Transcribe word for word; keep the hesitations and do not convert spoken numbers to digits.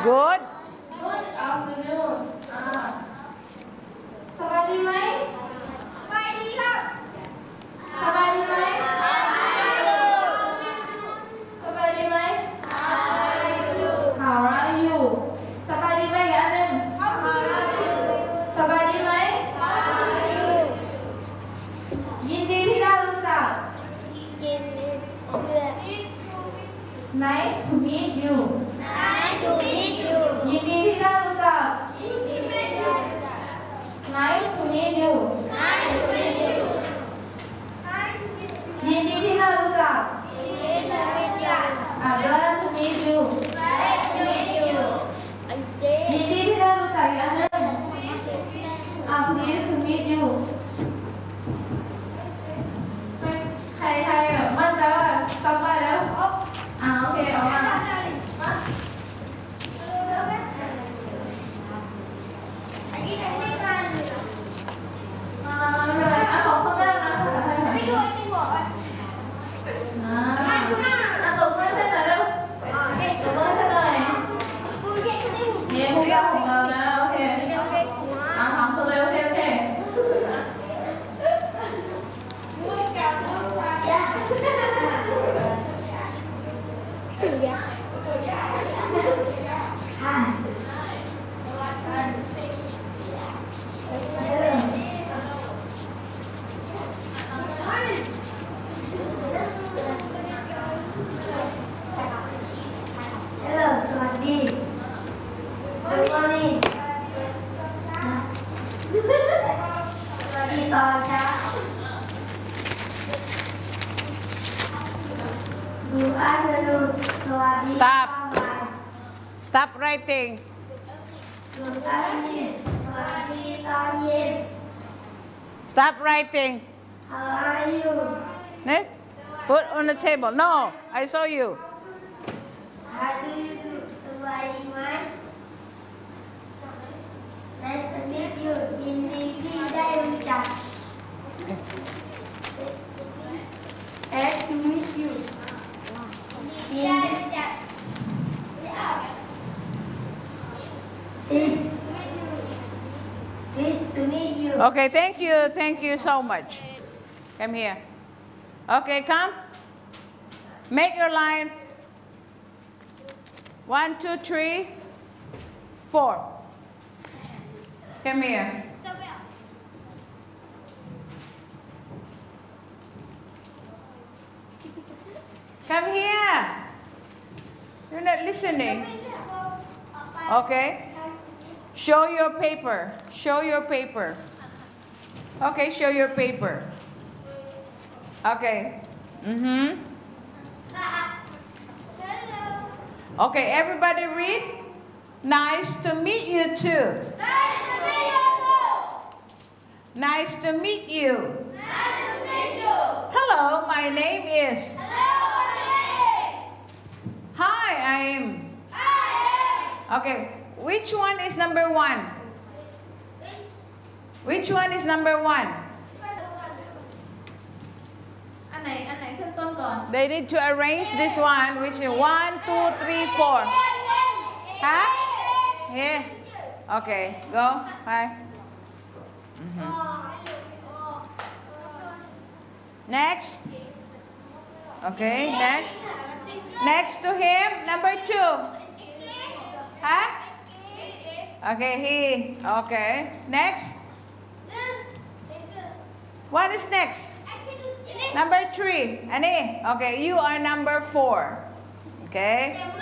Good. Good afternoon. สบายดีไหมสบายดีครับสบายดีไหมสบายดีไหม How are you สบายดีไหมอีกอันหนึ่งสบายดีไหมยินดีที่ได้รู้จัก Nice to meet you ยินดีที่ได้รู้จัก Nice to meet you ยินดีที่ได้รู้จัก I'm glad to meet you ยินดีที่ได้รู้จักอีกอันหนึ่ง I'm pleased to meet you ใครใครแบบมั่นใจว่าจำได้แล้วอ่าโอเคเอามาอ่าของข้างล่างนะภาษาไทยไม่ดูไอ้ที่บอกอ่ะอ่าอ่ะตบมือให้หน่อยเร็วตบมือให้หน่อยเนี่ยพวกเราของเรานะโอเคอ่าถามตัวเลยโอเคโอเค Stop. Stop writing. Stop writing. How are you? Ne? Put on the table. No, I saw you. How do you do? Somebody mine? Nice to meet you. ยินดีที่ได้รู้จัก Nice to meet you. ยินดี Please, please to meet you. Okay, thank you. Thank you so much. Come here. Okay, come. Make your line. One, two, three, four. Come here. Come here. You're not listening. Okay. Show your paper. Show your paper. Okay, show your paper. Okay. Mm-hmm. Okay, everybody read. Nice to meet you too. Nice to meet you. Hello, my name is. Hi, I am. Okay, which one is number one? Which one is number one? อันไหนอันไหนขึ้นต้นก่อน They need to arrange this one, which is one, two, three, four. Huh? Here. Okay, go. Bye. Mm-hmm. Next. Okay, next. Next to him, number two. Huh? Okay, he. Okay. Next. What is next? Number three. Ani. Okay, you are number four. Okay.